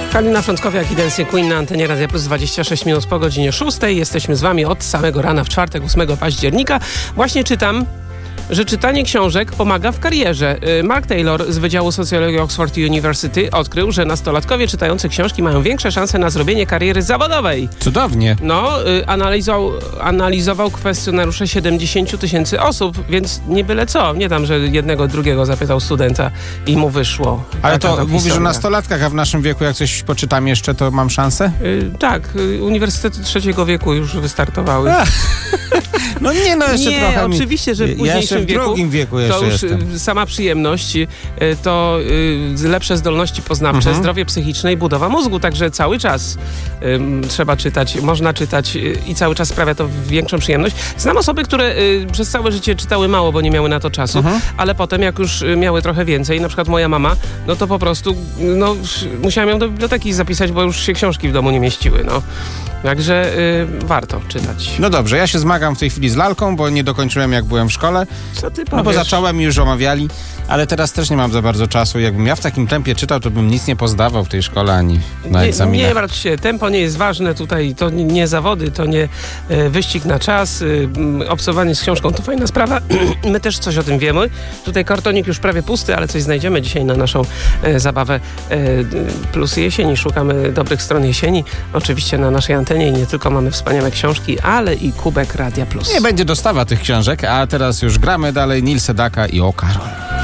Halina Frąckowiak i Dancing Queen na antenie Radia Plus 26 minut po godzinie 6. Jesteśmy z wami od samego rana w czwartek, 8 października. Właśnie czytam, że czytanie książek pomaga w karierze. Mark Taylor z Wydziału Socjologii Oxford University odkrył, że nastolatkowie czytający książki mają większe szanse na zrobienie kariery zawodowej. Cudownie. No, analizował kwestionariusze 70 000 osób, więc nie byle co. Nie tam, że jednego, drugiego zapytał studenta i mu wyszło. Ale to mówisz o nastolatkach, a w naszym wieku jak coś poczytam jeszcze, to mam szansę? Tak, uniwersytety trzeciego wieku już wystartowały. No nie, no jeszcze nie, trochę. Oczywiście, że w późniejszym w drugim wieku jeszcze to już jestem. Sama przyjemność, to lepsze zdolności poznawcze, zdrowie psychiczne i budowa mózgu, także cały czas trzeba czytać, można czytać i cały czas sprawia to większą przyjemność. Znam osoby, które przez całe życie czytały mało, bo nie miały na to czasu, ale potem jak już miały trochę więcej, na przykład moja mama, no to po prostu musiałem ją do biblioteki zapisać, bo już się książki w domu nie mieściły, no. Także warto czytać. No dobrze, ja się zmagam w tej chwili z lalką, bo nie dokończyłem jak byłem w szkole. Co ty powiesz? No bo zacząłem i już omawiali, ale teraz też nie mam za bardzo czasu. Jakbym ja w takim tempie czytał, to bym nic nie pozdawał w tej szkole ani na egzaminach. Nie martw się, tempo nie jest ważne tutaj, to nie zawody, to nie wyścig na czas. Obcowanie z książką to fajna sprawa. My też coś o tym wiemy. Tutaj kartonik już prawie pusty, ale coś znajdziemy dzisiaj na naszą zabawę Plus Jesieni. Szukamy dobrych stron jesieni. Oczywiście na naszej antenie i nie tylko mamy wspaniałe książki, ale i kubek Radia Plus. Nie będzie dostawa tych książek, a teraz już gramy dalej. Nil Sedaka i O Karol.